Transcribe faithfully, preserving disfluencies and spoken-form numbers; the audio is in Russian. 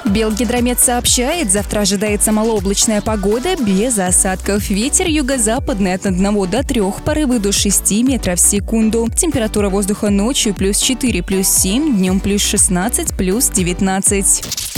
Белгидромет сообщает, завтра ожидается малооблачная погода без осадков. Ветер юго-западный от одного до трёх, порывы до шести метров в секунду. Температура воздуха ночью плюс четыре, плюс семь, днем плюс шестнадцать, плюс девятнадцать.